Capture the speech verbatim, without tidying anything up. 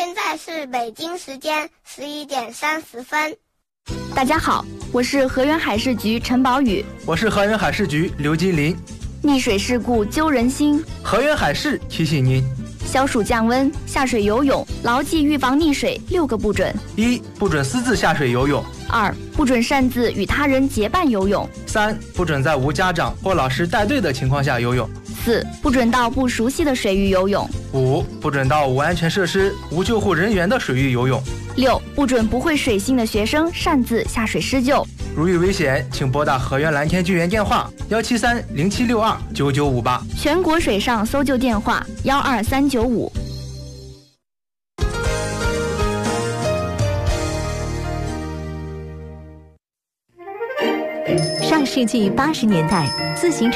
现在是北京时间十一点三十分。 大家好，我是河源海事局陈宝宇。 我是河源海事局刘金林。 溺水事故揪人心， 河源海事提醒您： 消暑降温，下水游泳，牢记预防溺水六个不准。 一、不准私自下水游泳； 二、不准擅自与他人结伴游泳； 三、不准在无家长或老师带队的情况下游泳； 四、不准到不熟悉的水域游泳； 五、不准到无安全设施、无救护人员的水域游泳； 六、不准不会水性的学生擅自下水施救。 如遇危险，请拨打河源蓝天救援电话幺七三零七六二九九五八， 全国水上搜救电话幺二三九五。 上世纪八十年代，自行车